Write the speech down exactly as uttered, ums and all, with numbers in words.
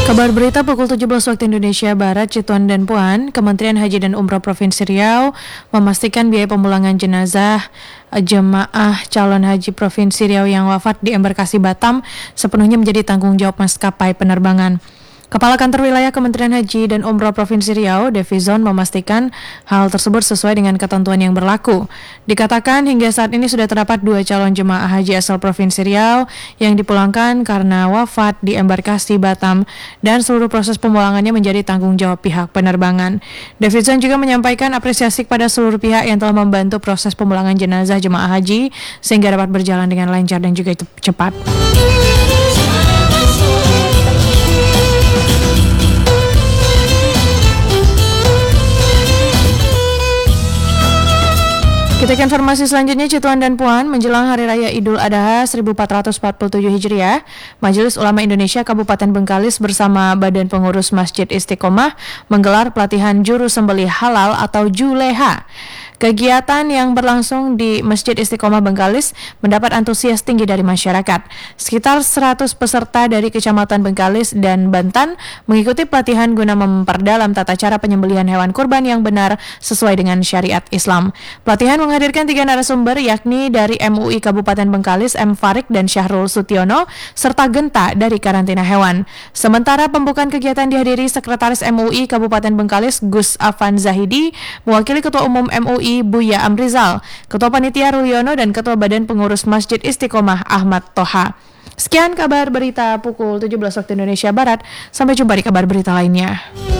Kabar berita pukul tujuh belas waktu Indonesia Barat, Cituan dan Puan, Kementerian Haji dan Umroh Provinsi Riau memastikan biaya pemulangan jenazah jemaah calon haji Provinsi Riau yang wafat di embarkasi Batam sepenuhnya menjadi tanggung jawab maskapai penerbangan. Kepala Kantor Wilayah Kementerian Haji dan Umroh Provinsi Riau, Devizon, memastikan hal tersebut sesuai dengan ketentuan yang berlaku. Dikatakan hingga saat ini sudah terdapat dua calon jemaah haji asal Provinsi Riau yang dipulangkan karena wafat di embarkasi Batam dan seluruh proses pemulangannya menjadi tanggung jawab pihak penerbangan. Devizon juga menyampaikan apresiasi kepada seluruh pihak yang telah membantu proses pemulangan jenazah jemaah haji sehingga dapat berjalan dengan lancar dan juga cepat. Kita ke informasi selanjutnya, Cituan dan Puan, menjelang Hari Raya Idul Adha seribu empat ratus empat puluh tujuh Hijriah, Majelis Ulama Indonesia Kabupaten Bengkalis bersama Badan Pengurus Masjid Istiqomah menggelar pelatihan juru sembelih halal atau juleha. Kegiatan yang berlangsung di Masjid Istiqomah Bengkalis mendapat antusias tinggi dari masyarakat. Sekitar seratus peserta dari Kecamatan Bengkalis dan Bantan mengikuti pelatihan guna memperdalam tata cara penyembelihan hewan kurban yang benar sesuai dengan syariat Islam. Pelatihan menghadirkan tiga narasumber, yakni dari M U I Kabupaten Bengkalis, M. Farik dan Syahrul Sutiono, serta Genta dari Karantina Hewan. Sementara pembukaan kegiatan dihadiri Sekretaris M U I Kabupaten Bengkalis, Gus Afan Zahidi, mewakili Ketua Umum M U I Buya Amrizal, Ketua Panitia Rulyono, dan Ketua Badan Pengurus Masjid Istiqomah Ahmad Toha. Sekian kabar berita pukul tujuh belas waktu Indonesia Barat. Sampai jumpa di kabar berita lainnya.